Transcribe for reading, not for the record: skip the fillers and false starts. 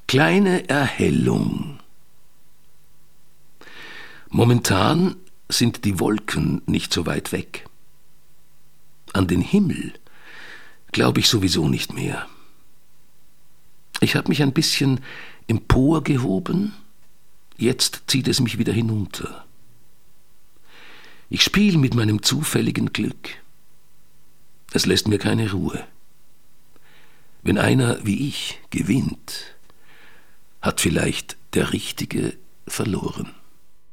kleine Erhellung. Momentan sind die Wolken nicht so weit weg. An den Himmel glaube ich sowieso nicht mehr. Ich habe mich ein bisschen emporgehoben, jetzt zieht es mich wieder hinunter. Ich spiele mit meinem zufälligen Glück. Es lässt mir keine Ruhe. Wenn einer wie ich gewinnt, hat vielleicht der Richtige verloren.